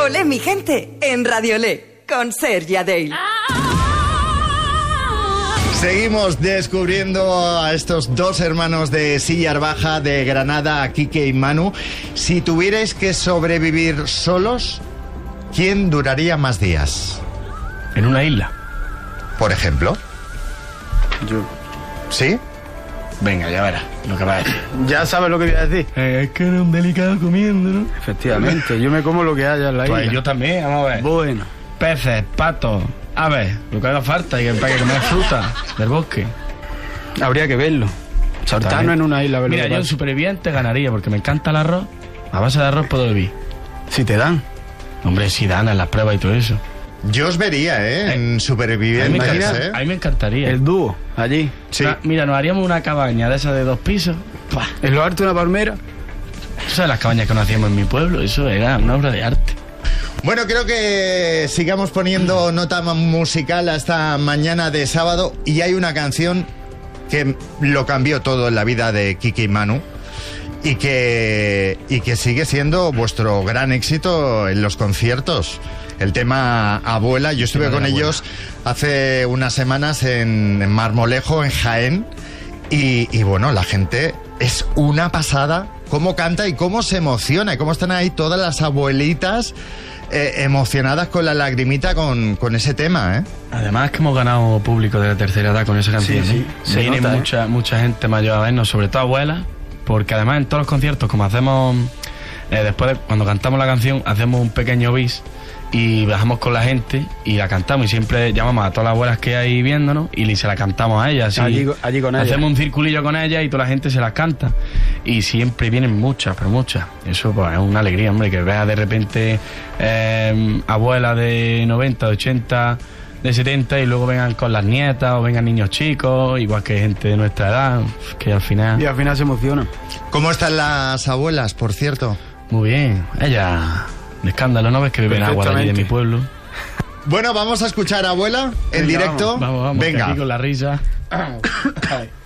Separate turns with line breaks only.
Olé, mi gente, en Radio Olé, con Sergi Adell.
Seguimos descubriendo a estos dos hermanos de Sillar Baja, de Granada, Quique y Manu. Si tuvierais que sobrevivir solos, ¿quién duraría más días?
En una isla.
Por ejemplo.
Yo.
¿Sí?
Venga, ya verás lo que va a decir.
Ya sabes lo que voy a decir.
Es que era un delicado comiendo, ¿no?
Efectivamente, yo me como lo que haya en la isla.
Pues yo también, vamos a ver.
Bueno.
Peces, patos, aves, lo que haga falta y para que comer fruta del bosque.
Habría que verlo. Soltarnos en una isla.
Mira, yo en superviviente ganaría porque me encanta el arroz. A base de arroz puedo vivir.
Si te dan.
Hombre, si dan en las pruebas y todo eso.
Yo os vería, en supervivientes,
a mí me encantaría.
El dúo, allí.
Sí.
Mira, nos haríamos una cabaña de esas de 2 pisos. ¡Pah!
En lo alto de una palmera.
¿Tú sabes las cabañas que nos hacíamos en mi pueblo? Eso era una obra de arte.
Bueno, creo que sigamos poniendo nota musical hasta mañana de sábado. Y hay una canción que lo cambió todo en la vida de Quique y Manu. Y que sigue siendo vuestro gran éxito en los conciertos. El tema Abuela. Yo estuve con ellos hace unas semanas en Marmolejo, en Jaén. Y bueno, la gente es una pasada. Cómo canta y cómo se emociona. Y cómo están ahí todas las abuelitas emocionadas con la lagrimita con ese tema, ¿eh?
Además que hemos ganado público de la tercera edad con esa canción.
Sí, sí.
Viene mucha gente mayor a vernos, sobre todo abuelas. Porque además en todos los conciertos, como hacemos después cuando cantamos la canción, hacemos un pequeño bis y bajamos con la gente y la cantamos, y siempre llamamos a todas las abuelas que hay viéndonos y se la cantamos a ellas.
Allí con ellas.
Hacemos un circulillo con ellas y toda la gente se las canta. Y siempre vienen muchas, pero muchas. Eso pues es una alegría, hombre, que veas de repente abuelas de 90, de 80, de 70 y luego vengan con las nietas o vengan niños chicos, igual que gente de nuestra edad, que al final...
Y al final se emocionan.
¿Cómo están las abuelas, por cierto?
Muy bien, ellas de escándalo, ¿no ves que beben agua de allí de mi pueblo?
Bueno, vamos a escuchar a Abuela en directo.
Vamos,
venga.
que aquí con la risa. Ay.